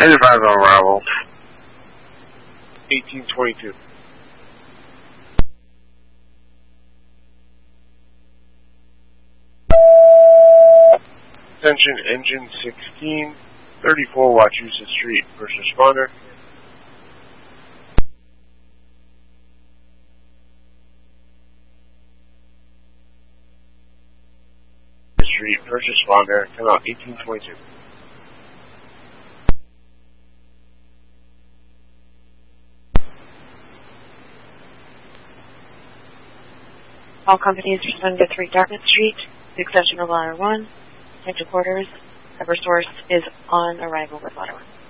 Advise on arrival. 1822. Attention, engine 16, 34 Wachusett Street, first responder. Street, first responder, come out 1822. All companies respond to 3 Dartmouth Street, extension of ladder 1, into quarters. Eversource is on arrival with ladder 1.